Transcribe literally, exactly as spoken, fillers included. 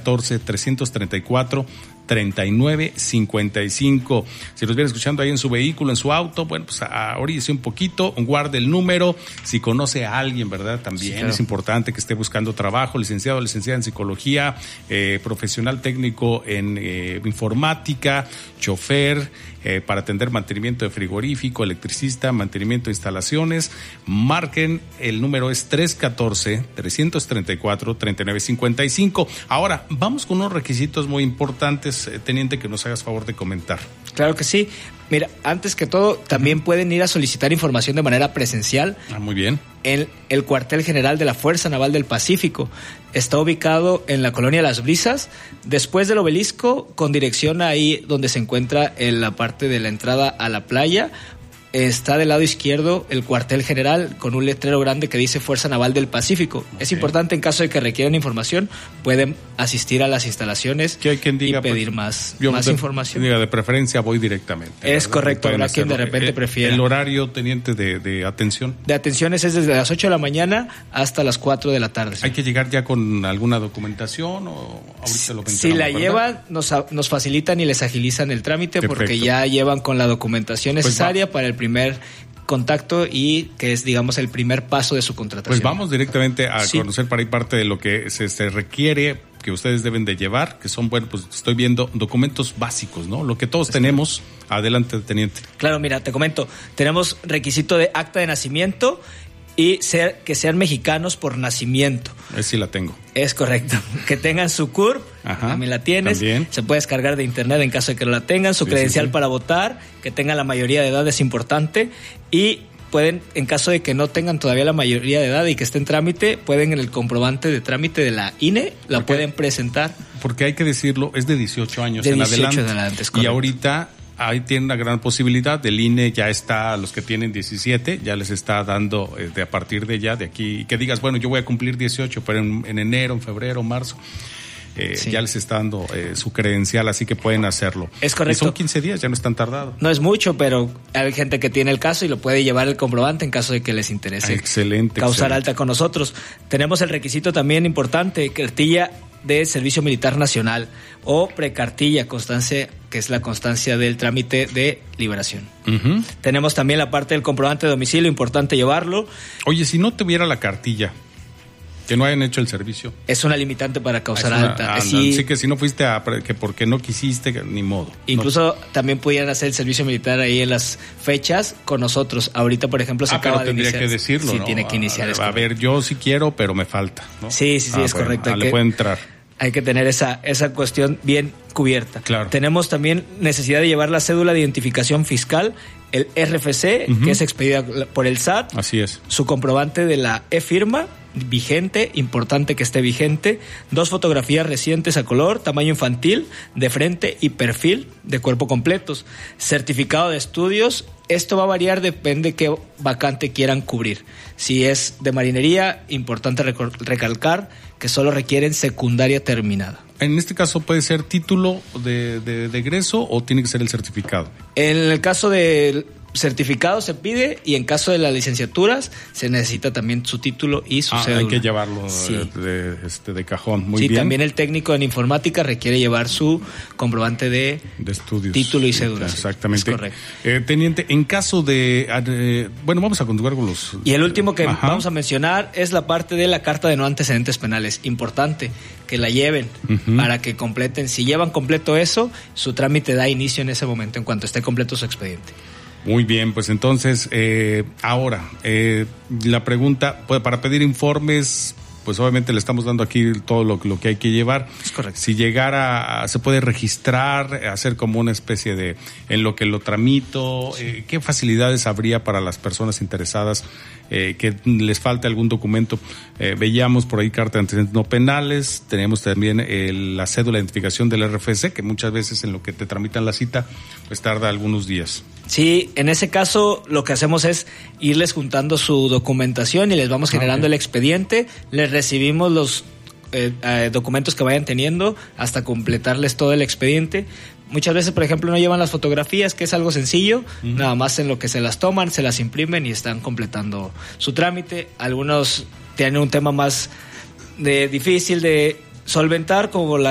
catorce, trescientos treinta y cuatro, treinta y nueve cincuenta y cinco. Si nos viene escuchando ahí en su vehículo, en su auto, bueno, pues oríllese un poquito, guarde el número. Si conoce a alguien, ¿verdad? También sí, claro. Es importante que esté buscando trabajo, licenciado, licenciada en psicología, eh, profesional técnico en eh, informática, chofer, eh, para atender mantenimiento de frigorífico, electricista, mantenimiento de instalaciones. Marquen, el número es tres uno cuatro, tres tres cuatro, tres nueve cinco cinco. Ahora, vamos con unos requisitos muy importantes, eh, teniente, que nos hagas favor de comentar. Claro que sí. Mira, antes que todo, también uh-huh. pueden ir a solicitar información de manera presencial. Ah, muy bien. En el cuartel general de la Fuerza Naval del Pacífico. Está ubicado en la colonia Las Brisas, después del obelisco, con dirección ahí donde se encuentra en la parte de la entrada a la playa. Está del lado izquierdo el cuartel general con un letrero grande que dice Fuerza Naval del Pacífico. Okay. Es importante, en caso de que requieran información, pueden asistir a las instalaciones que hay quien diga, y pedir pues, más, yo más de, información. Diga, de preferencia voy directamente. Es ¿verdad? Correcto, habrá quien de repente el, prefiera. El horario, teniente, de, de atención. De atenciones es desde las ocho de la mañana hasta las cuatro de la tarde. ¿Hay que llegar ya con alguna documentación o ahorita lo Si la ¿verdad? llevan, nos, nos facilitan y les agilizan el trámite. Perfecto. Porque ya llevan con la documentación necesaria pues para el primer contacto y que es, digamos, el primer paso de su contratación. Pues vamos directamente a sí. conocer para ahí parte de lo que se, se requiere, que ustedes deben de llevar, que son, bueno, pues estoy viendo documentos básicos, ¿no? Lo que todos es tenemos. Que... Adelante, teniente. Claro, mira, te comento, tenemos requisito de acta de nacimiento y ser que sean mexicanos por nacimiento. Es sí la tengo. Es correcto. Que tengan su C U R P, Ajá, también la tienes. También. Se puede descargar de internet en caso de que no la tengan. Su sí, credencial sí, sí. para votar, que tengan la mayoría de edad es importante. Y pueden, en caso de que no tengan todavía la mayoría de edad y que esté en trámite, pueden en el comprobante de trámite de la I N E, la porque, pueden presentar. Porque hay que decirlo, es de dieciocho años de en dieciocho adelante. En adelante es y ahorita... ahí tienen una gran posibilidad. El I N E ya está, a los que tienen diecisiete, ya les está dando eh, de a partir de ya, de aquí, que digas, bueno, yo voy a cumplir dieciocho, pero en, en enero, en febrero, marzo, eh, sí. ya les está dando eh, su credencial, así que pueden hacerlo. Es correcto. Y son quince días, ya no es tan tardado. No es mucho, pero hay gente que tiene el caso y lo puede llevar el comprobante en caso de que les interese. Excelente. Causar excelente. alta con nosotros. Tenemos el requisito también importante, cartilla de Servicio Militar Nacional o precartilla, constancia, que es la constancia del trámite de liberación. Uh-huh. Tenemos también la parte del comprobante de domicilio, importante llevarlo. Oye, si no tuviera la cartilla, que no hayan hecho el servicio. Es una limitante para causar una, alta. Así sí, que si no fuiste a, que porque no quisiste, ni modo. Incluso no. también pudieran hacer el servicio militar ahí en las fechas con nosotros. Ahorita, por ejemplo, se ah, acaba pero tendría de iniciar. que decirlo, sí, ¿no? tiene que iniciar. A, a ver, yo sí quiero, pero me falta, ¿no? Sí, sí, sí, ah, es bueno, correcto. Ah, le puede entrar. Hay que tener esa, esa cuestión bien cubierta. Claro. Tenemos también necesidad de llevar la cédula de identificación fiscal, el R F C, uh-huh. que es expedida por el S A T. Así es. Su comprobante de la e-firma, vigente, importante que esté vigente. Dos fotografías recientes a color, tamaño infantil, de frente y perfil de cuerpo completos. Certificado de estudios. Esto va a variar, depende de qué vacante quieran cubrir. Si es de marinería, importante recalcar que solo requieren secundaria terminada. En este caso, ¿puede ser título de, de, de egreso o tiene que ser el certificado? En el caso del certificado se pide y en caso de las licenciaturas se necesita también su título y su ah, cédula. Hay que llevarlo sí. de, este, de cajón. Muy sí, bien. También el técnico en informática requiere llevar su comprobante de, de estudios. Título y cédula. Exactamente. Es correcto. Eh, teniente, en caso de... Eh, bueno, vamos a continuar con los... Y el último que Ajá. vamos a mencionar es la parte de la carta de no antecedentes penales. Importante que la lleven uh-huh. para que completen. Si llevan completo eso, su trámite da inicio en ese momento, en cuanto esté completo su expediente. Muy bien, pues entonces, eh, ahora, eh, la pregunta, pues para pedir informes, pues obviamente le estamos dando aquí todo lo, lo que hay que llevar. Es correcto. Si llegara, a, se puede registrar, hacer como una especie de, en lo que lo tramito, eh, ¿qué facilidades habría para las personas interesadas eh, que les falte algún documento? Eh, veíamos por ahí carta de antecedentes no penales, tenemos también eh, la cédula de identificación del R F C, que muchas veces en lo que te tramitan la cita, pues tarda algunos días. Sí, en ese caso lo que hacemos es irles juntando su documentación y les vamos generando okay. el expediente, les recibimos los eh, eh, documentos que vayan teniendo hasta completarles todo el expediente. Muchas veces, por ejemplo, no llevan las fotografías, que es algo sencillo, uh-huh. nada más en lo que se las toman, se las imprimen y están completando su trámite. Algunos tienen un tema más de, difícil de solventar, como la